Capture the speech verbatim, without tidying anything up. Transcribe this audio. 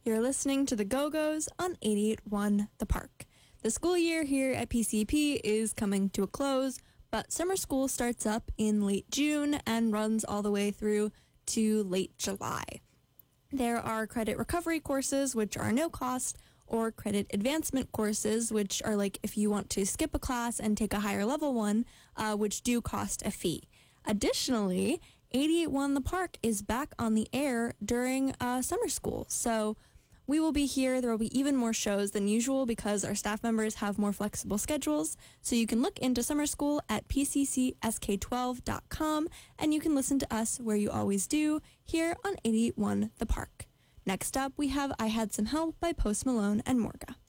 You're listening to the Go-Go's on eighty-eight point one The Park. The school year here at P C P is coming to a close, but summer school starts up in late June and runs all the way through to late July. There are credit recovery courses, which are no cost, or credit advancement courses, which are like if you want to skip a class and take a higher level one, uh, which do cost a fee. Additionally, eighty-eight point one The Park is back on the air during uh, summer school. So we will be here. There will be even more shows than usual because our staff members have more flexible schedules. So you can look into summer school at p c c s k twelve dot com and you can listen to us where you always do here on eighty-eight point one The Park. Next up, we have I Had Some Help by Post Malone and Morga.